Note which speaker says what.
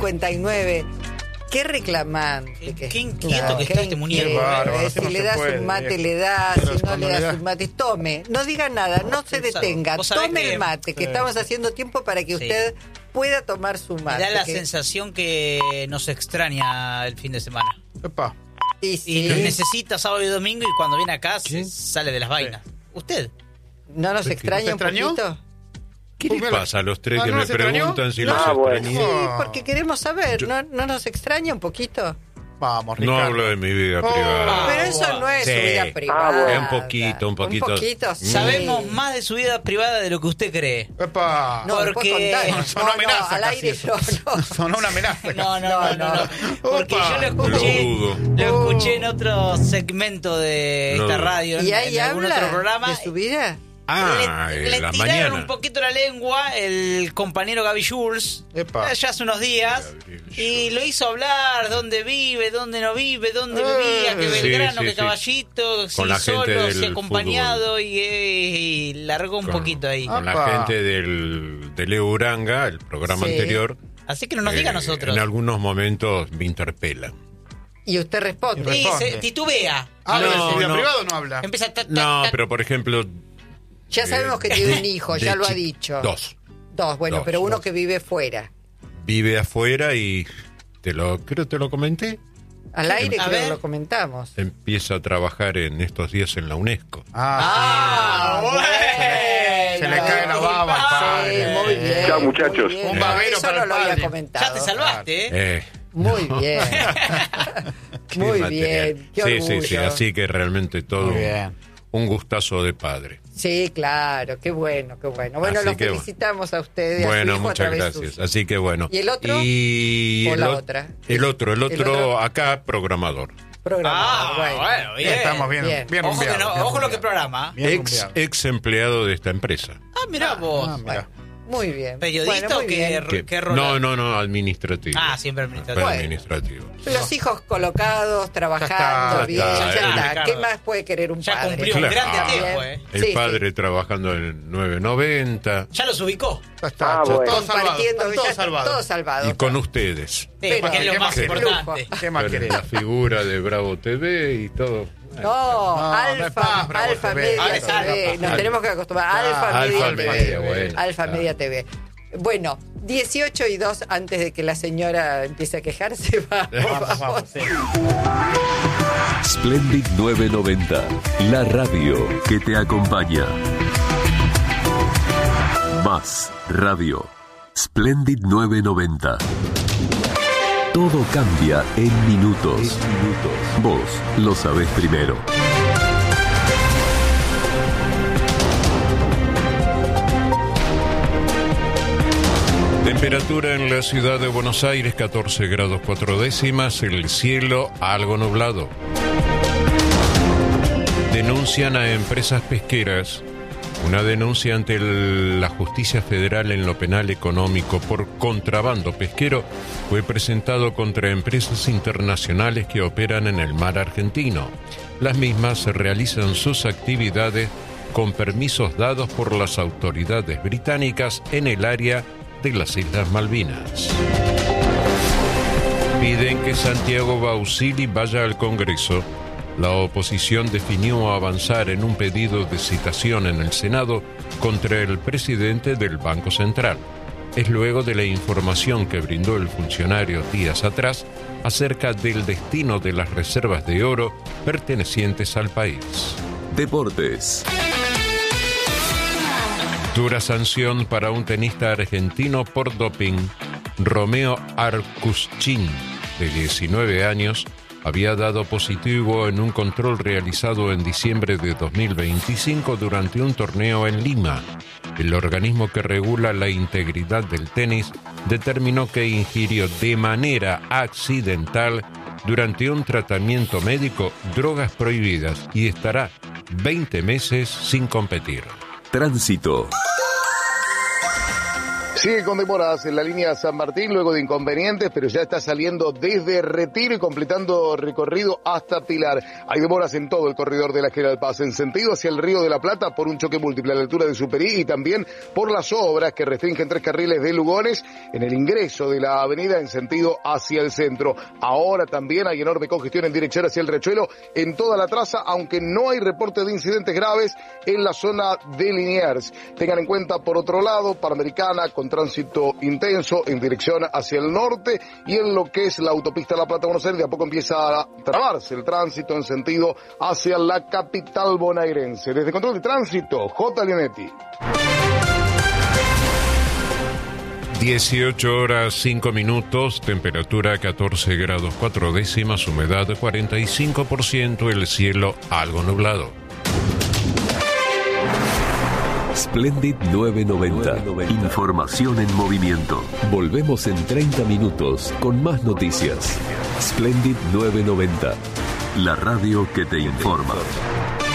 Speaker 1: 11:59. Qué reclamante.
Speaker 2: Qué inquieto que está este muñeco.
Speaker 1: Si le das un mate, le das. Si no le das un mate, tome. No diga nada, no se detenga. Tome el mate, que estamos haciendo tiempo para que usted pueda tomar su mate.
Speaker 2: Me da la sensación que nos extraña el fin de semana.
Speaker 3: Epa.
Speaker 2: Y nos necesita sábado y domingo y cuando viene acá sale de las vainas. ¿Usted?
Speaker 1: ¿No nos extraña un poquito?
Speaker 4: ¿Qué le pasa a los tres que me preguntan si los extrañé?
Speaker 1: Sí, porque queremos saber. ¿No nos extraña un poquito?
Speaker 3: Vamos, Ricardo.
Speaker 4: No hablo de mi vida privada.
Speaker 1: Pero eso no es su vida privada.
Speaker 4: Un poquito.
Speaker 1: Un poquito, sí.
Speaker 2: Sabemos más de su vida privada de lo que usted cree.
Speaker 3: Epa.
Speaker 1: No,
Speaker 2: porque
Speaker 3: son amenazas.
Speaker 1: al aire no.
Speaker 3: Son una amenaza.
Speaker 2: No. Porque yo lo escuché en otro segmento de esta radio,
Speaker 1: ¿Y ahí
Speaker 2: en algún otro programa.
Speaker 1: de su vida?
Speaker 2: Le
Speaker 4: la
Speaker 2: tiraron
Speaker 4: mañana.
Speaker 2: un poquito la lengua el compañero Gaby Jules ya hace unos días y lo hizo hablar dónde vive, dónde no vive, dónde vivía, que Belgrano, que Caballito, si solo, si acompañado y largó un poquito ahí.
Speaker 4: Con la gente de Leo Uranga, el programa anterior.
Speaker 2: Así que no nos diga a nosotros.
Speaker 4: En algunos momentos me interpelan.
Speaker 1: Y usted responde.
Speaker 2: Y se titubea.
Speaker 3: ¿Habla de vida privada o no habla?
Speaker 2: Empieza
Speaker 4: pero por ejemplo...
Speaker 1: Ya sabemos que tiene un hijo, ya lo ha dicho.
Speaker 4: Dos,
Speaker 1: pero uno que vive fuera.
Speaker 4: Vive afuera y creo que te lo comenté.
Speaker 1: Al aire creo que lo comentamos.
Speaker 4: Empieza a trabajar en estos días en la UNESCO.
Speaker 2: bueno.
Speaker 3: Se le cae la baba al padre.
Speaker 1: Sí, muy bien.
Speaker 5: Chao, muchachos.
Speaker 3: Un babero
Speaker 1: Eso
Speaker 3: para
Speaker 1: no
Speaker 3: el
Speaker 1: lo había
Speaker 3: padre.
Speaker 1: comentado.
Speaker 2: Ya te salvaste,
Speaker 1: Muy bien. Muy
Speaker 4: material.
Speaker 1: bien. Qué orgullo.
Speaker 4: Sí, así que realmente todo
Speaker 3: Muy bien.
Speaker 4: un gustazo de padre.
Speaker 1: Sí, claro, qué bueno. Bueno,
Speaker 4: Así
Speaker 1: los
Speaker 4: que
Speaker 1: felicitamos a ustedes.
Speaker 4: Bueno,
Speaker 1: a su hijo,
Speaker 4: muchas
Speaker 1: a través
Speaker 4: gracias.
Speaker 1: suyo.
Speaker 4: Así que bueno.
Speaker 1: ¿Y el otro?
Speaker 4: ¿O
Speaker 1: la otra?
Speaker 4: El otro acá, programador.
Speaker 2: bueno, bien.
Speaker 3: Estamos bien
Speaker 2: Ojo,
Speaker 3: rumbeados,
Speaker 2: ojo lo que programa.
Speaker 4: Ex empleado de esta empresa.
Speaker 2: Mirá vos.
Speaker 3: Mira.
Speaker 1: Muy bien.
Speaker 2: ¿Periodista o qué rol?
Speaker 4: No, administrativo.
Speaker 2: Siempre administrativo.
Speaker 4: Pero administrativo.
Speaker 1: Los hijos colocados, trabajando bien,
Speaker 4: ya está.
Speaker 1: está. ¿Qué más puede querer un
Speaker 2: Ya
Speaker 1: padre?
Speaker 2: cumplió un grande tiempo,
Speaker 4: El padre trabajando en 990.
Speaker 2: Ya los ubicó.
Speaker 3: Ya está.
Speaker 5: bueno.
Speaker 3: Todos
Speaker 1: Compartiendo,
Speaker 3: salvados.
Speaker 1: todos salvados.
Speaker 4: Y con ustedes.
Speaker 1: Pero,
Speaker 2: que es lo más
Speaker 3: ¿qué
Speaker 2: importante.
Speaker 3: ¿Qué más querés?
Speaker 4: La figura de Bravo TV y todo.
Speaker 1: No,
Speaker 3: no es más Bravo
Speaker 1: Alfa
Speaker 3: TV.
Speaker 1: Media TV. Nos tenemos que acostumbrar. Alfa Media TV. Alfa Media TV. Bueno, 18:02 antes de que la señora empiece a quejarse. Vamos.
Speaker 6: Splendid 990, la radio que te acompaña. Más radio. Splendid 990. Todo cambia en minutos. Vos lo sabés primero.
Speaker 4: Temperatura en la ciudad de Buenos Aires, 14 grados 4 décimas, el cielo algo nublado. Denuncian a empresas pesqueras. Una denuncia ante la Justicia Federal en lo penal económico por contrabando pesquero fue presentado contra empresas internacionales que operan en el mar argentino. Las mismas realizan sus actividades con permisos dados por las autoridades británicas en el área de las Islas Malvinas. Piden que Santiago Bausili vaya al Congreso. La oposición definió avanzar en un pedido de citación en el Senado contra el presidente del Banco Central. Es luego de la información que brindó el funcionario días atrás acerca del destino de las reservas de oro pertenecientes al país.
Speaker 6: Deportes.
Speaker 4: Dura sanción para un tenista argentino por doping. Romeo Arkuschin, de 19 años, había dado positivo en un control realizado en diciembre de 2025 durante un torneo en Lima. El organismo que regula la integridad del tenis determinó que ingirió de manera accidental durante un tratamiento médico drogas prohibidas y estará 20 meses sin competir.
Speaker 6: Tránsito.
Speaker 5: Sigue con demoras en la línea San Martín luego de inconvenientes, pero ya está saliendo desde Retiro y completando recorrido hasta Pilar. Hay demoras en todo el corredor de la General Paz, en sentido hacia el Río de la Plata por un choque múltiple a la altura de Superí y también por las obras que restringen 3 carriles de Lugones en el ingreso de la avenida en sentido hacia el centro. Ahora también hay enorme congestión en dirección hacia el Riachuelo en toda la traza, aunque no hay reporte de incidentes graves en la zona de Liniers. Tengan en cuenta, por otro lado, Panamericana con tránsito intenso en dirección hacia el norte y en lo que es la autopista La Plata-Buenos Aires, de a poco empieza a trabarse el tránsito en sentido hacia la capital bonaerense. Desde Control de Tránsito, J. Leonetti.
Speaker 4: 18 horas 5 minutos, temperatura 14 grados 4 décimas, humedad 45%, el cielo algo nublado.
Speaker 6: Splendid 990. Información en movimiento. Volvemos en 30 minutos con más noticias. Splendid 990. La radio que te informa.